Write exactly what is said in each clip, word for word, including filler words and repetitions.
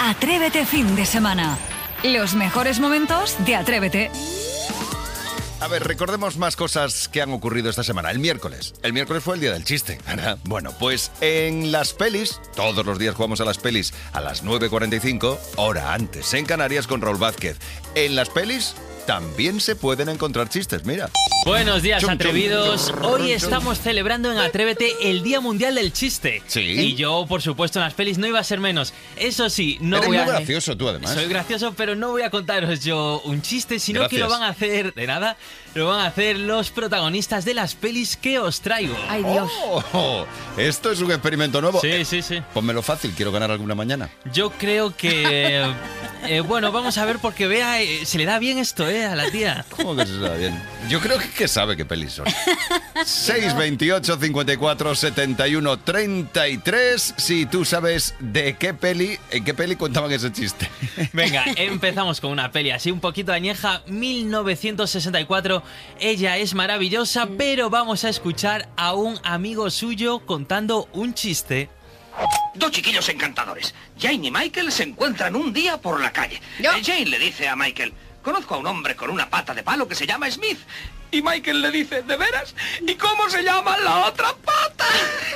Atrévete fin de semana. Los mejores momentos de Atrévete. A ver, recordemos más cosas que han ocurrido esta semana. El miércoles. El miércoles fue el día del chiste, ¿verdad? Bueno, pues en las pelis, todos los días jugamos a las pelis a las nueve cuarenta y cinco, hora antes, en Canarias con Raúl Vázquez. En las pelis también se pueden encontrar chistes, mira. Buenos días, Chum, chum, atrevidos. chum, Hoy chum. estamos celebrando en Atrévete el Día Mundial del Chiste. Sí. Y yo, por supuesto, en las pelis no iba a ser menos. Eso sí, no Eres voy muy a... gracioso tú, además. Soy gracioso, pero no voy a contaros yo un chiste, sino Gracias. que lo van a hacer, de nada, lo van a hacer los protagonistas de las pelis que os traigo. Ay, Dios. Oh, esto es un experimento nuevo. Sí, sí, sí. Pónmelo fácil, quiero ganar alguna mañana. Yo creo que... eh, bueno, vamos a ver porque vea, eh, se le da bien esto, ¿eh? A la tía. ¿Cómo que se sabe bien? Yo creo que, que sabe qué pelis son. seis veintiocho, cincuenta y cuatro, setenta y uno, treinta y tres. Si tú sabes de qué peli, en qué peli contaban ese chiste. Venga, empezamos con una peli así un poquito añeja, mil novecientos sesenta y cuatro. Ella es maravillosa, pero vamos a escuchar a un amigo suyo contando un chiste. Dos chiquillos encantadores. Jane y Michael se encuentran un día por la calle. ¿Yo? Eh, Jane le dice a Michael: conozco a un hombre con una pata de palo que se llama Smith. Y Michael le dice: ¿de veras? ¿Y cómo se llama la otra pata?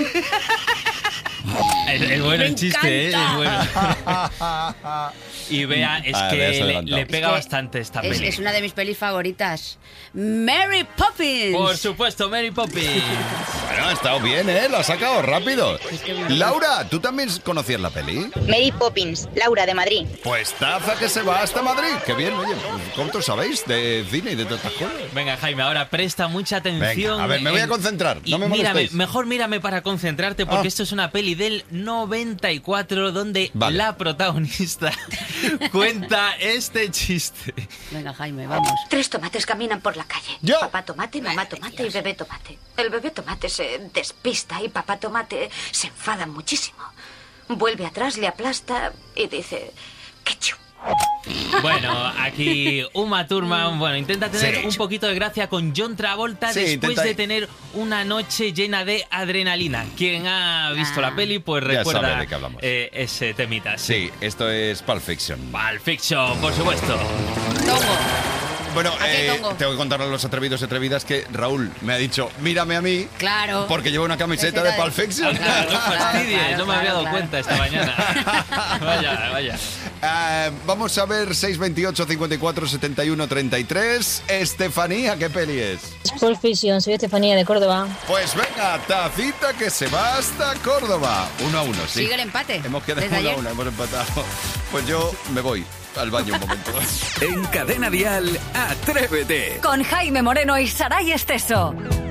Es, es bueno Me el chiste, ¿eh? encanta. Es bueno. Y vea, es Ah, que me has le, adelantado. le pega Es que bastante esta Es, peli. es una de mis pelis favoritas. Mary Poppins. Por supuesto, Mary Poppins. Bueno, ha estado bien, ¿eh? Lo ha sacado rápido. Laura, ¿tú también conocías la peli? Mary Poppins, Laura de Madrid. Pues taza que se va hasta Madrid. Qué bien, oye, ¿cuánto sabéis de cine y de todas estas cosas? Venga, Jaime, ahora presta mucha atención. Venga, a ver, me voy a en- concentrar, y no me mírame, molestéis. mejor mírame para concentrarte, porque Ah. esto es una peli del noventa y cuatro donde Vale. la protagonista cuenta este chiste. Venga, Jaime, vamos. Tres tomates caminan por la calle. Yo. Papá tomate, mamá tomate y bebé tomate. El bebé tomate se despista y papá tomate se enfada muchísimo. Vuelve atrás, le aplasta y dice: ketchup. Bueno, aquí Uma Thurman, bueno, intenta tener Sí. un poquito de gracia con John Travolta Sí, después intenta- de tener una noche llena de adrenalina. Quien ha visto Ah. la peli, pues Ya recuerda sabe de qué hablamos. eh, ese temita. Sí, esto es Pulp Fiction. Pulp Fiction, por supuesto. Tongo. Bueno, ¿A qué eh, tongo? tengo que contarle a los atrevidos y atrevidas que Raúl me ha dicho, mírame a mí, Claro. porque llevo una camiseta de Pulp Fiction. Ah, no fastidies, claro, no me había dado claro. cuenta esta mañana. Vaya, vaya. Eh, vamos a ver, seis veintiocho, cincuenta y cuatro, setenta y uno, treinta y tres. Estefanía, ¿qué peli es? Pulp Fiction, soy Estefanía de Córdoba. Pues venga, tacita que se va hasta Córdoba. Uno a uno, sí. Sigue el empate. Hemos quedado Desde uno a ayer. uno, hemos empatado. Pues yo me voy al baño un momento. En Cadena Dial, Atrévete. Con Jaime Moreno y Saray Esteso.